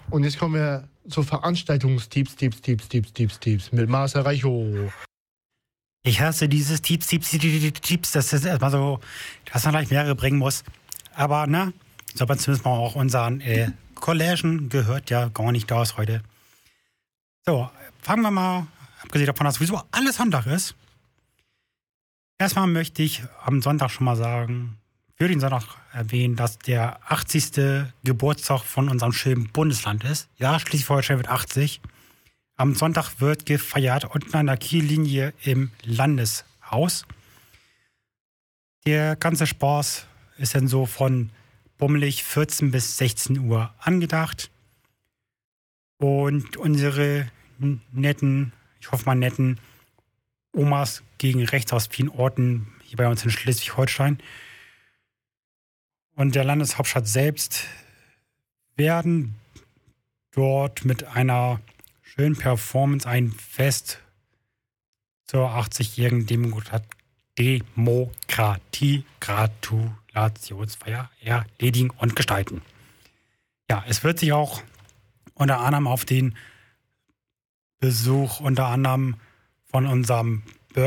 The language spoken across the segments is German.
Und jetzt kommen wir zu Veranstaltungstipps mit Marcel Reichow. Ich hasse dieses Tipps. Das ist erstmal so, dass man gleich mehrere bringen muss. Aber, ne, so aber zumindest mal auch unseren Collagen gehört ja gar nicht da aus heute. So, fangen wir mal, abgesehen davon, dass sowieso alles Sonntag ist. Erstmal möchte ich am Sonntag schon mal sagen, für den Sonntag erwähnen, dass der 80. Geburtstag von unserem schönen Bundesland ist. Ja, Schleswig-Holstein wird 80. Am Sonntag wird gefeiert unten an der Kiellinie im Landeshaus. Der ganze Spaß ist dann so von bummelig 14 bis 16 Uhr angedacht. Und unsere netten, ich hoffe mal netten Omas gegen rechts aus vielen Orten hier bei uns in Schleswig-Holstein und der Landeshauptstadt selbst werden dort mit einer schönen Performance ein Fest zur 80-jährigen Demokratie-Gratulationsfeier erledigen und gestalten. Ja, es wird sich auch unter anderem auf den Besuch unter anderem von unserem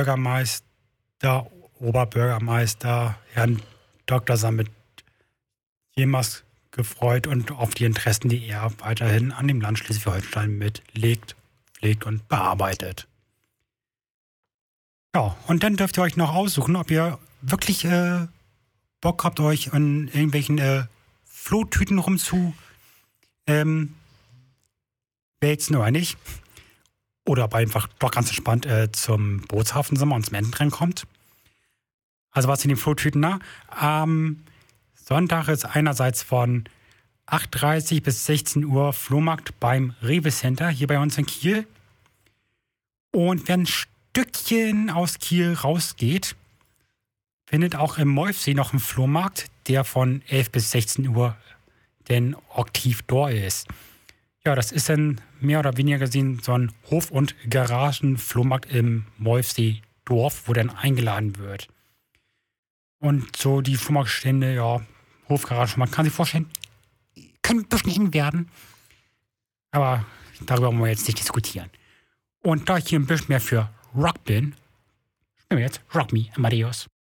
Oberbürgermeister, Herrn Dr. Samit Yilmaz gefreut und auf die Interessen, die er weiterhin an dem Land Schleswig-Holstein mitlegt, pflegt und bearbeitet. Ja, und dann dürft ihr euch noch aussuchen, ob ihr wirklich Bock habt, euch in irgendwelchen Flohtüten wälzen oder nicht. Oder ob einfach doch ganz entspannt zum Bootshafen sind und zum Entenrennen kommt. Also was in den Flohtüten, am Sonntag ist einerseits von 8:30 bis 16 Uhr Flohmarkt beim Rewe Center hier bei uns in Kiel. Und wer ein Stückchen aus Kiel rausgeht, findet auch im Molfsee noch einen Flohmarkt, der von 11 bis 16 Uhr denn aktiv dort ist. Ja, das ist dann mehr oder weniger gesehen so ein Hof- und Garagen-Flohmarkt im Molfsee-Dorf, wo dann eingeladen wird. Und so die Flohmarktstände, ja, Hofgarage, man kann sich vorstellen, können ein bisschen eng werden. Aber darüber wollen wir jetzt nicht diskutieren. Und da ich hier ein bisschen mehr für Rock bin, spielen wir jetzt Rock Me, Amadeus.